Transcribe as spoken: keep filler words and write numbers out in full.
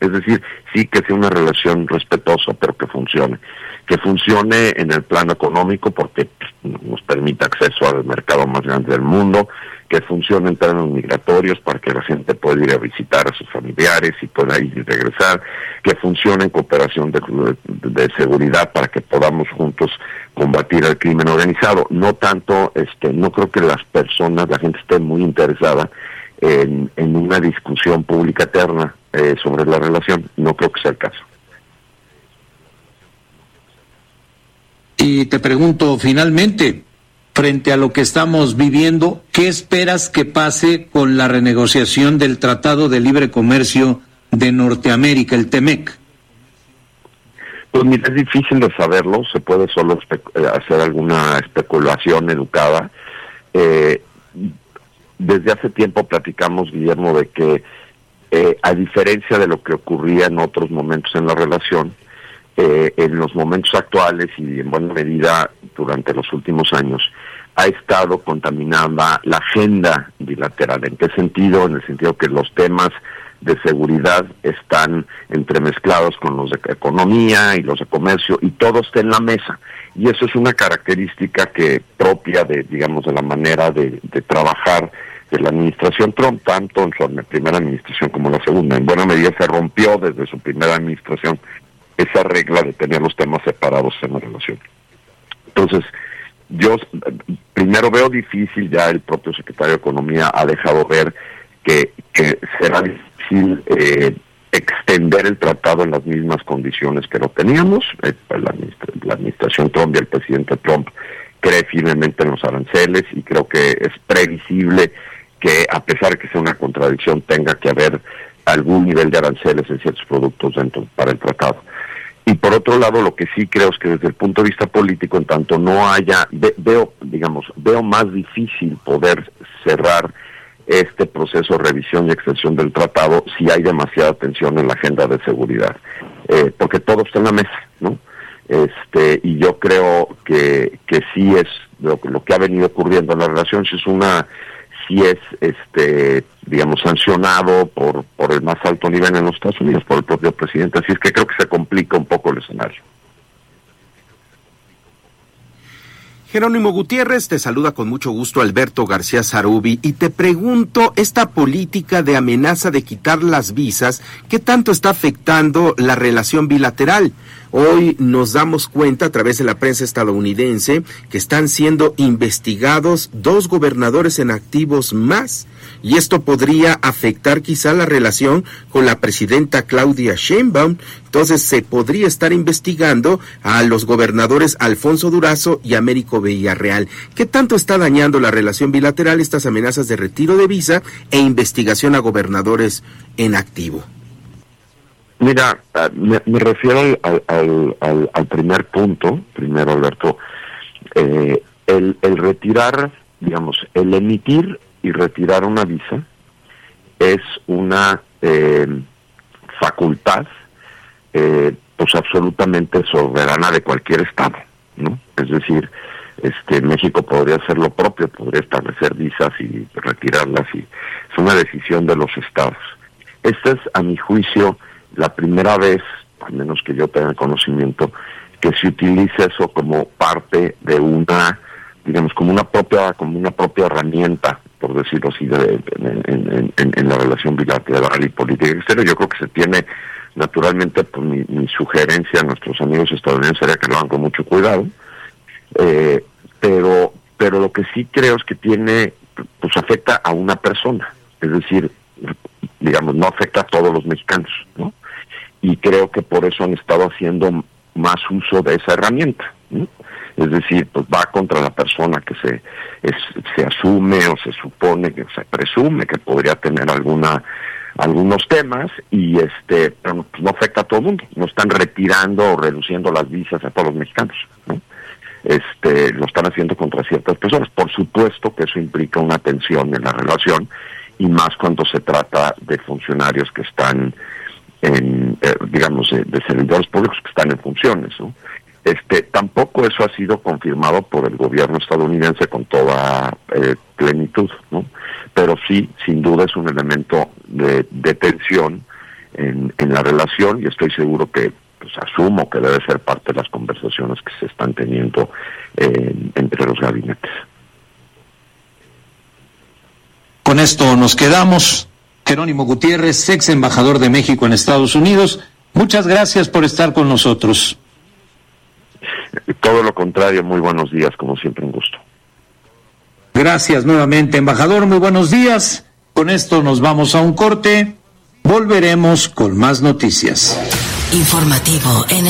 Es decir, sí que sea una relación respetuosa, pero que funcione. Que funcione en el plano económico porque nos permite acceso al mercado más grande del mundo, que funcione en términos migratorios para que la gente pueda ir a visitar a sus familiares y pueda ir y regresar, que funcione en cooperación de, de, de seguridad para que podamos juntos combatir el crimen organizado. No tanto, este, no creo que las personas, la gente esté muy interesada en, en una discusión pública eterna eh, sobre la relación. No creo que sea el caso. Y te pregunto finalmente, frente a lo que estamos viviendo, ¿qué esperas que pase con la renegociación del Tratado de Libre Comercio de Norteamérica, el TEMEC? Pues mira, es difícil de saberlo, se puede solo espe- hacer alguna especulación educada. Eh, desde hace tiempo platicamos, Guillermo, de que eh, a diferencia de lo que ocurría en otros momentos en la relación, eh, en los momentos actuales y en buena medida durante los últimos años, ha estado contaminada la agenda bilateral. ¿En qué sentido? En el sentido que los temas de seguridad están entremezclados con los de economía y los de comercio, y todo está en la mesa. Y eso es una característica que propia de, digamos, de la manera de, de trabajar de la administración Trump, tanto en su primera administración como en la segunda. En buena medida se rompió desde su primera administración esa regla de tener los temas separados en la relación. Entonces, yo primero veo difícil, ya el propio secretario de Economía ha dejado ver que, que será difícil eh, extender el tratado en las mismas condiciones que lo teníamos. Eh, la, administra- la administración Trump y el presidente Trump cree firmemente en los aranceles y creo que es previsible que, a pesar de que sea una contradicción, tenga que haber algún nivel de aranceles en ciertos productos dentro para el tratado. Y por otro lado, lo que sí creo es que desde el punto de vista político, en tanto no haya, ve, veo, digamos, veo más difícil poder cerrar este proceso de revisión y extensión del tratado si hay demasiada tensión en la agenda de seguridad, eh, porque todo está en la mesa, ¿no? Este, y yo creo que que sí es lo, lo que ha venido ocurriendo en la relación, si es una, si es, este, digamos, sancionado por por el más alto nivel en los Estados Unidos, por el propio presidente, así es que creo que se complica un poco el escenario. Jerónimo Gutiérrez, te saluda con mucho gusto Alberto García Zarubi y te pregunto, esta política de amenaza de quitar las visas, ¿qué tanto está afectando la relación bilateral? Hoy nos damos cuenta a través de la prensa estadounidense que están siendo investigados dos gobernadores en activos más, y esto podría afectar quizá la relación con la presidenta Claudia Sheinbaum. Entonces se podría estar investigando a los gobernadores Alfonso Durazo y Américo Villarreal. ¿Qué tanto está dañando la relación bilateral estas amenazas de retiro de visa e investigación a gobernadores en activo? Mira, me, me refiero al, al, al, al primer punto, primero, Alberto, eh, el, el retirar, digamos, el emitir y retirar una visa es una eh, facultad, eh, pues absolutamente soberana de cualquier estado, ¿no? Es decir, este México podría hacer lo propio, podría establecer visas y retirarlas, y es una decisión de los estados. Esta es, a mi juicio, la primera vez, al menos que yo tenga conocimiento, que se utiliza eso como parte de una, digamos, como una propia, como una propia herramienta, por decirlo así, de, en, en, en, en la relación bilateral y política exterior. Yo creo que se tiene, naturalmente, pues mi, mi sugerencia a nuestros amigos estadounidenses sería que lo hagan con mucho cuidado, eh, pero, pero lo que sí creo es que tiene, pues afecta a una persona, es decir, digamos, no afecta a todos los mexicanos, ¿no? Y creo que por eso han estado haciendo más uso de esa herramienta, ¿no? Es decir, pues va contra la persona que se es, se asume o se supone, que se presume que podría tener alguna algunos temas, y este pero pues no afecta a todo el mundo, no están retirando o reduciendo las visas a todos los mexicanos, ¿no? Este, lo están haciendo contra ciertas personas. Por supuesto que eso implica una tensión en la relación, y más cuando se trata de funcionarios que están en, eh, digamos, de, de servidores públicos que están en funciones, ¿no? Este, tampoco eso ha sido confirmado por el gobierno estadounidense con toda eh, plenitud, ¿no? Pero sí, sin duda es un elemento de, de tensión en, en la relación, y estoy seguro que, pues asumo que debe ser parte de las conversaciones que se están teniendo eh, entre los gabinetes. Con esto nos quedamos. Jerónimo Gutiérrez, ex embajador de México en Estados Unidos, muchas gracias por estar con nosotros. Todo lo contrario, muy buenos días, como siempre, un gusto. Gracias nuevamente, embajador, muy buenos días. Con esto nos vamos a un corte, volveremos con más noticias. Informativo N